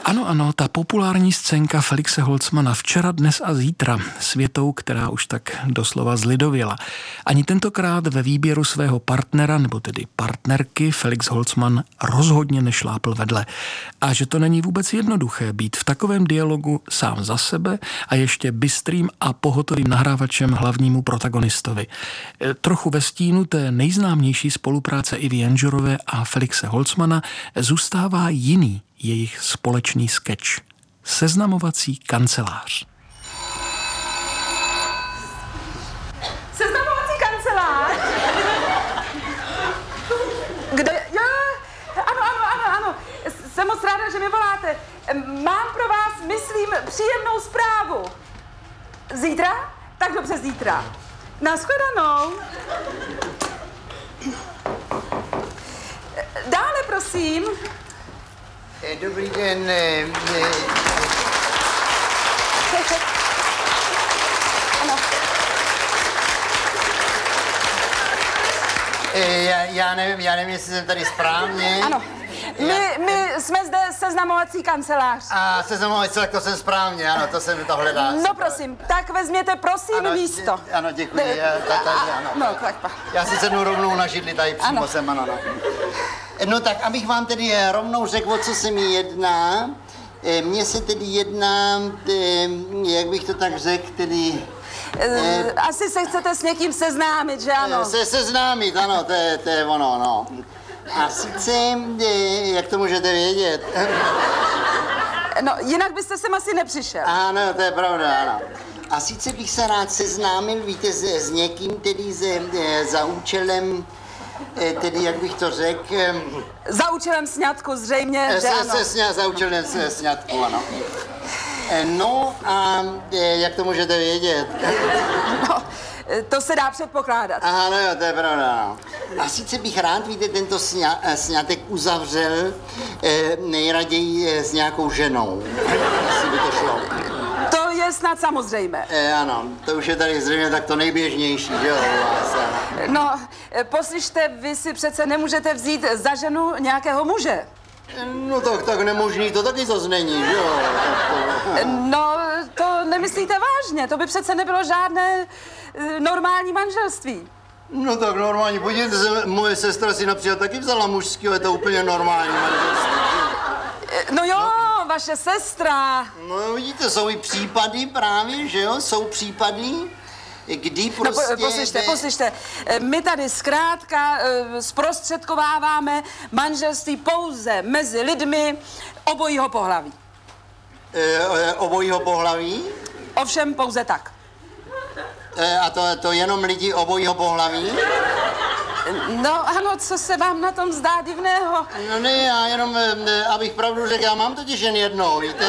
Ano, ta populární scénka Felixe Holzmanna Včera, dnes a zítra s větou, která už tak doslova zlidověla. Ani tentokrát ve výběru svého partnera, nebo tedy partnerky, Felix Holzmann rozhodně nešlápl vedle. A že to není vůbec jednoduché být v takovém dialogu sám za sebe a ještě bystrým a pohotovým nahrávačem hlavnímu protagonistovi. Trochu ve stínu té nejznámější spolupráce Ivy Janžorové a Felixe Holzmanna zůstává jiný jejich společný sketch. Seznamovací kancelář. Seznamovací kancelář? Kde? Jo, ano. Jsem moc ráda, že mi voláte. Mám pro vás, myslím, příjemnou zprávu. Zítra? Tak dobře, zítra. Nashledanou. Dále, prosím. Dobrý den. Ano. Já nevím, jestli jsem tady správně. Ano. My jsme zde seznamovací kancelář. A seznamovací, tak to jsem správně, ano, to se mi to hledá. No prosím, tak vezměte prosím místo. Ano, děkuji. Ano. No, tak. Já si sednu rovnou na židli, tady přímo Ano. jsem, ano. No tak, abych vám tedy rovnou řekl, o co se mi jedná. Mně se tedy jedná, jak bych to tak řekl, tedy... Asi se chcete s někým seznámit, že ano? Seznámit, ano, to je ono, no. A sice, jak to můžete vědět? No, jinak byste sem asi nepřišel. Ano, to je pravda, ano. A sice bych se rád seznámil, víte, s někým, tedy za účelem, tedy jak bych to řekl... Za účelem sňatku zřejmě, že ano? Za účelem sňatku, ano. No a jak to můžete vědět? No, to se dá předpokládat. Aha, no jo, to je pravda, no. A sice bych rád, víte, tento sňatek uzavřel nejraději s nějakou ženou. Jestli by to šlo. To je snad samozřejmé. Ano, to už je tady zřejmě tak to nejběžnější, že jo? No, poslyšte, vy si přece nemůžete vzít za ženu nějakého muže. No tak nemožný to taky zas není, že jo? No, to nemyslíte vážně, to by přece nebylo žádné normální manželství. No tak normální, podívejte se, moje sestra si například taky vzala mužského, je to úplně normální manželství. No jo, vaše sestra. No vidíte, jsou i případy právě, že jo, jsou případy, kdy prostě... No poslyšte, my tady zkrátka zprostředkováváme manželství pouze mezi lidmi obojího pohlaví. Obojího pohlaví? Ovšem pouze tak. A to jenom lidi obojího pohlaví? No ano, co se vám na tom zdá divného? No ne, já jenom, abych pravdu řekl, já mám totiž jen jednou, víte?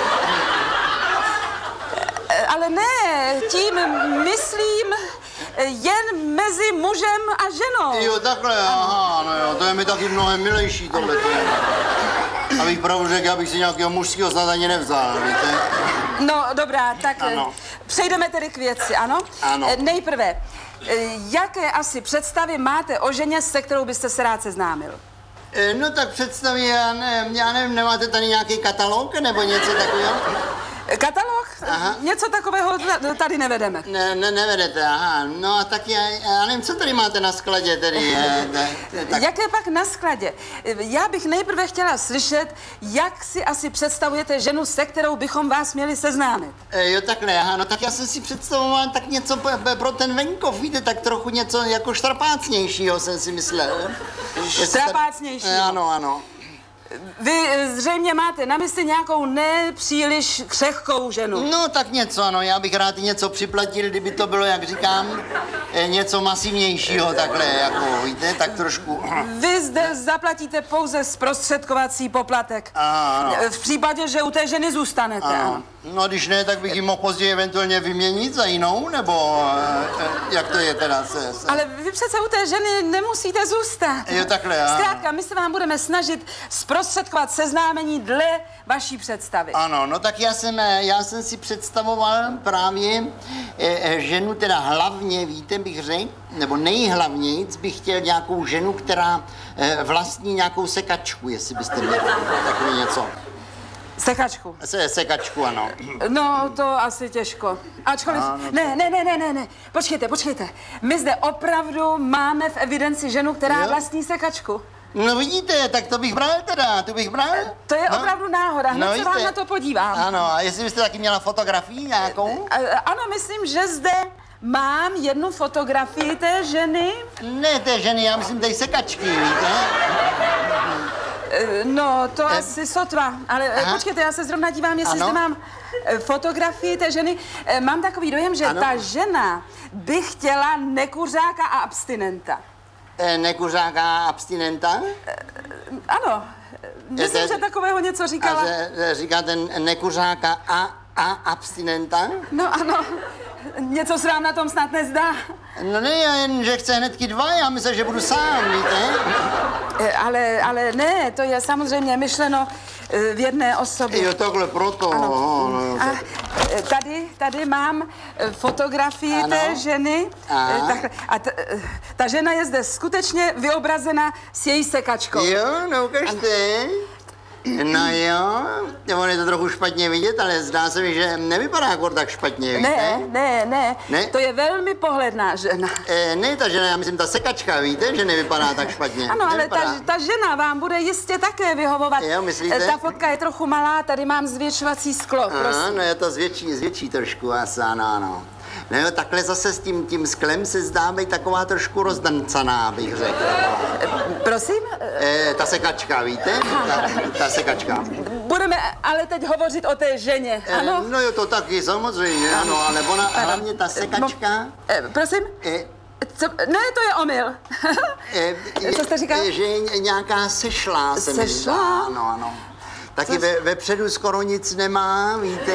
Ale ne, tím myslím jen mezi mužem a ženou. Jo, takhle, aha, no jo, to je mi taky mnohem milejší tohle. Abych pravdu řekl, abych si nějakého mužského snad ani nevzal, víte? No, dobrá, tak ano. Přejdeme tedy k věci, ano? Ano. Nejprve, jaké asi představy máte o ženě, se kterou byste se rád seznámil? No tak představě, já nevím, nemáte tady nějaký katalog nebo něco takového? Katalog? Aha. Něco takového tady nevedeme. Nevedete, aha. No a tak já nevím, co tady máte na skladě tedy. Tak... Jaké pak na skladě? Já bych nejprve chtěla slyšet, jak si asi představujete ženu, se kterou bychom vás měli seznámit. Jo, takhle, aha, no tak já jsem si představoval tak něco pro ten venkov, víte, tak trochu něco jako štrapácnějšího jsem si myslel. Štrapácnějšího? Ano. Vy zřejmě máte na mysli nějakou nepříliš křehkou ženu. No tak něco, ano, já bych rád něco připlatil, kdyby to bylo, jak říkám, něco masivnějšího takhle, jako, víte, tak trošku. Vy zde zaplatíte pouze zprostředkovací poplatek. Ano. V případě, že u té ženy zůstanete. Ano. No když ne, tak bych ji mohl později eventuálně vyměnit za jinou, nebo jak to je teda se... Ale vy přece u té ženy nemusíte zůstat. Jo, takhle, ano. Zkrátka, my se vám budeme snažit zprostředkovat seznámení dle vaší představy. Ano, no tak já jsem si představoval právě ženu, teda hlavně, víte, bych řekl, nebo nejhlavnějc bych chtěl nějakou ženu, která vlastní nějakou sekačku, jestli byste měli takový něco. Sekačku. Sekačku, ano. No, to asi těžko. Ačkoliv... Ne. Počkejte. My zde opravdu máme v evidenci ženu, která vlastní sekačku. No vidíte, tak to bych bral teda, To je opravdu náhoda, hned se vám na to podívám. Ano, a jestli byste taky měla fotografii nějakou? Ano, myslím, že zde mám jednu fotografii té ženy. Ne té ženy, já myslím té sekačky, víte? No, to asi sotva, ale počkejte, já se zrovna dívám, jestli zde mám fotografii té ženy. Mám takový dojem, že ta žena by chtěla nekuřáka a abstinenta. Nekuřáka a abstinenta? Ano, myslím, že takového něco říkala. A že říkáte nekuřáka a abstinenta? No ano, něco se vám na tom snad nezdá. No ne, jen, že chce hnedky dva, já myslím, že budu sám, víte? Ale ne, to je samozřejmě myšleno v jedné osobě. Jo, takhle proto. Ano. A tady mám fotografii té ženy. Takhle. A ta žena je zde skutečně vyobrazena s její sekačkou. Jo, no ukažte. No jo, on je to trochu špatně vidět, ale zdá se mi, že nevypadá jako tak špatně, víte? Ne, to je velmi pohledná žena. Ne, ta žena, já myslím, ta sekačka, víte, že nevypadá tak špatně. Ano, ale ta žena vám bude jistě také vyhovovat. Jo, myslíte? Ta fotka je trochu malá, tady mám zvětšovací sklo, prosím. No je to zvětší trošku, asi ano. No jo, takhle zase s tím sklem se zdá být taková trošku rozdrncaná, bych řekl. Prosím? Ta sekačka, víte? Ta sekačka. Budeme ale teď hovořit o té ženě, ano? No jo, to taky samozřejmě, ano, ale ona, hlavně ta sekačka... Prosím? Ne, to je omyl. Co jste říkal? Že je nějaká sešlá se mi zdá, ano. Taky vepředu skoro nic nemá, víte?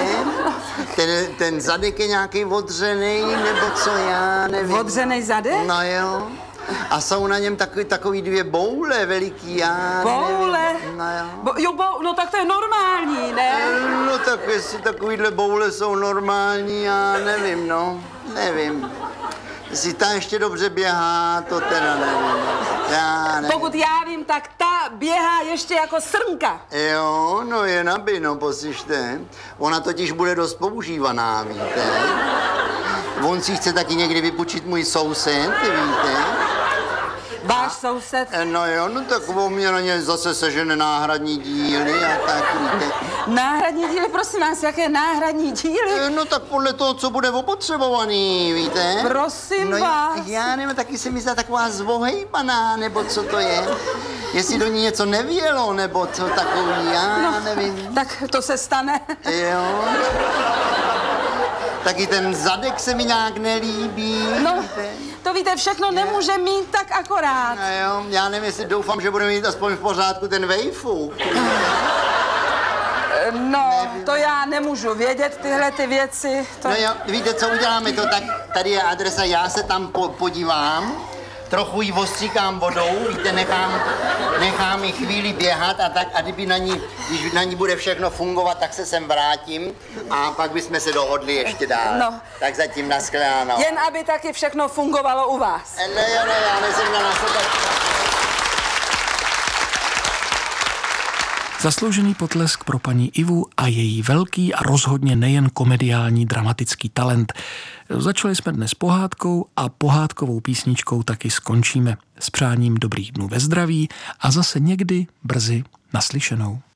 Ten zadek je nějaký odřenej, nebo co, já nevím. Odřenej zadek? No jo. A jsou na něm takový dvě boule veliký, já boule? Nevím. No jo. No tak to je normální, ne? No tak jestli takovýhle boule jsou normální, já nevím, nevím. Jestli ta ještě dobře běhá, to teda nevím. Já nevím. Pokud já vím, tak ta běhá ještě jako srnka. Jo, no je nabino, poslyšte. Ona totiž bude dost používaná, víte. On si chce taky někdy vypučit můj soused, víte. Váš soused? No jo, no tak on mě na ně zase sežene náhradní díly a tak, víte. Náhradní díly, prosím vás, jaké náhradní díly? No tak podle toho, co bude opotřebovaný, víte. Prosím vás. Já nevím, taky se mi zdá taková zvohejbaná, nebo co to je. Jestli do ní něco nevělo, nebo co takový, já nevím. Tak to se stane. Jo. Taky ten zadek se mi nějak nelíbí. No, víte? to víte, všechno nemůže mít tak akorát. No jo, já nevím, jestli doufám, že bude mít aspoň v pořádku ten vejfuk. No, to já nemůžu vědět, tyhle ty věci. To... No jo, víte, co uděláme to, tak tady je adresa, já se tam podívám, trochu ji ostříkám vodou, víte, nechám ji chvíli běhat a tak, a když na ní bude všechno fungovat, tak se sem vrátím a pak bychom se dohodli ještě dál. No. Tak zatím naschledanou. Jen aby taky všechno fungovalo u vás. No jo, já nejsem na nás. Zasloužený potlesk pro paní Ivu a její velký a rozhodně nejen komediální dramatický talent. Začali jsme dnes pohádkou a pohádkovou písničkou taky skončíme. S přáním dobrých dnů ve zdraví a zase někdy brzy naslyšenou.